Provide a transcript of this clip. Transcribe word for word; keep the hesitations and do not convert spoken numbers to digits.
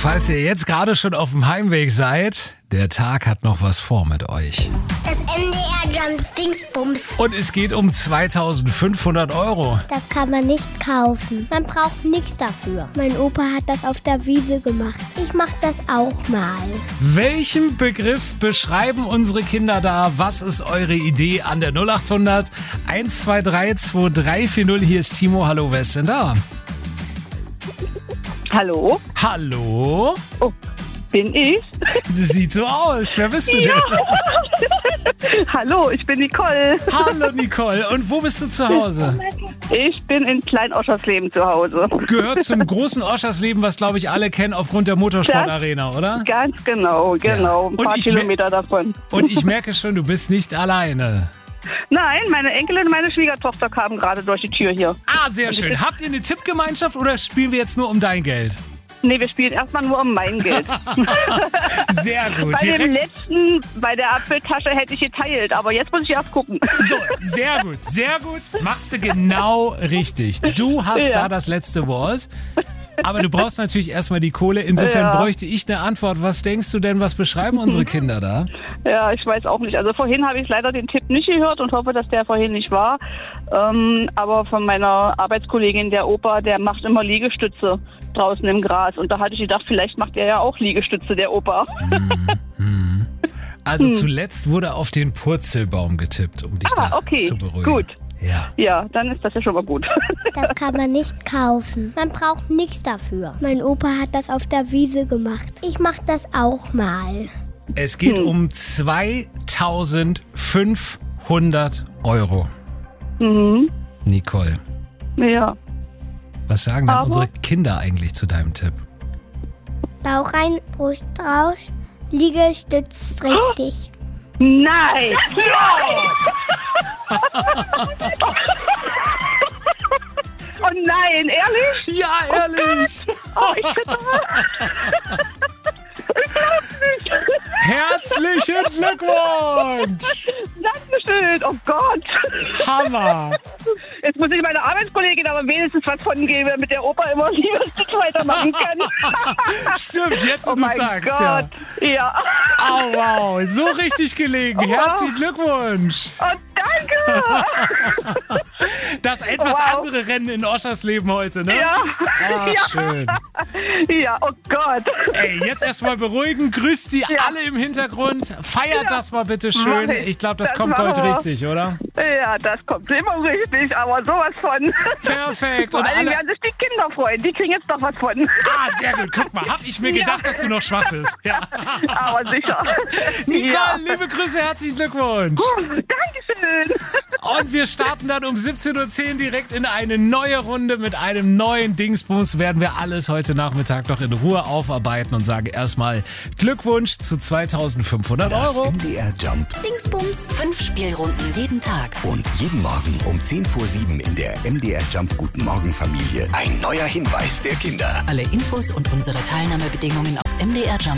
Falls ihr jetzt gerade schon auf dem Heimweg seid, der Tag hat noch was vor mit euch. Das M D R Jump Dingsbums. Und es geht um zweitausendfünfhundert Euro. Das kann man nicht kaufen. Man braucht nichts dafür. Mein Opa hat das auf der Wiese gemacht. Ich mach das auch mal. Welchen Begriff beschreiben unsere Kinder da? Was ist eure Idee an der null acht hundert eins zwei drei zwei drei vier null? Hier ist Timo. Hallo, wer ist denn da? Hallo? Hallo? Oh, bin ich? Sieht so aus. Wer bist du denn? Ja. Hallo, ich bin Nicole. Hallo Nicole. Und wo bist du zu Hause? Ich bin in Klein-Oschersleben zu Hause. Gehört zum großen Oschersleben, was glaube ich alle kennen aufgrund der Motorsportarena, oder? Ganz genau, genau. Ein Und paar ich Kilometer davon. Und ich merke schon, du bist nicht alleine. Nein, meine Enkelin und meine Schwiegertochter kamen gerade durch die Tür hier. Ah, sehr schön. Habt ihr eine Tippgemeinschaft oder spielen wir jetzt nur um dein Geld? Nee, wir spielen erstmal nur um mein Geld. Sehr gut. Bei Direkt- dem letzten, bei der Apfeltasche hätte ich geteilt, aber jetzt muss ich erst gucken. So, sehr gut, sehr gut. Machst du genau richtig. Du hast Ja. da das letzte Wort. Aber du brauchst natürlich erstmal die Kohle. Insofern Ja. bräuchte ich eine Antwort. Was denkst du denn, was beschreiben unsere Kinder da? Ja, ich weiß auch nicht. Also vorhin habe ich leider den Tipp nicht gehört und hoffe, dass der vorhin nicht war. Ähm, aber von meiner Arbeitskollegin, der Opa, der macht immer Liegestütze draußen im Gras. Und da hatte ich gedacht, vielleicht macht er ja auch Liegestütze, der Opa. Also zuletzt wurde auf den Purzelbaum getippt, um dich Ah, da okay, zu beruhigen. gut. Ja. Ja, dann ist das ja schon mal gut. Das kann man nicht kaufen. Man braucht nichts dafür. Mein Opa hat das auf der Wiese gemacht. Ich mach das auch mal. Es geht um zweitausendfünfhundert Euro. Mhm. Nicole, Ja. was sagen denn Aber- unsere Kinder eigentlich zu deinem Tipp? Bauch rein, Brust raus, Liegestütz richtig. Nein! Oh nein, ehrlich? Ja, ehrlich! Oh, ich bitte. Herzlichen Glückwunsch! Dankeschön. Oh Gott. Hammer! Jetzt muss ich meiner Arbeitskollegin aber wenigstens was von geben, damit der Opa immer Liegestütz weitermachen kann. Stimmt, jetzt wo Oh du mein sagst, Gott. Ja. ja. ja. Au, wow, so richtig gelegen. Oh. Herzlichen Glückwunsch! Oh, danke. Das etwas Wow. andere Rennen in Oschersleben heute, ne? Ja. Ah, ja. schön. Ja, oh Gott. Ey, jetzt erstmal beruhigen. Grüßt die Ja. alle im Hintergrund. Feiert Ja. das mal bitte schön. Mach ich. Ich glaube, das, Das kommt machen heute wir. richtig, oder? Ja, das kommt immer richtig, aber sowas von. Perfekt. Vor Und allem alle... werden sich die Kinder freuen. Die kriegen jetzt noch was von. Ah, sehr gut. Guck mal, hab ich mir Ja. gedacht, dass du noch schwach bist. Ja. Aber sicher. Nicole, Ja. liebe Grüße, herzlichen Glückwunsch. Dankeschön. Und wir starten dann um siebzehn Uhr zehn direkt in eine neue Runde mit einem neuen Dingsbums. Werden wir alles heute Nachmittag noch in Ruhe aufarbeiten und sagen erstmal Glückwunsch zu zweitausendfünfhundert Das Euro. M D R Jump Dingsbums. Fünf Spielrunden jeden Tag. und jeden Morgen um zehn vor sieben in der M D R Jump Guten Morgen Familie ein neuer Hinweis der Kinder. Alle Infos und unsere Teilnahmebedingungen auf m d r jump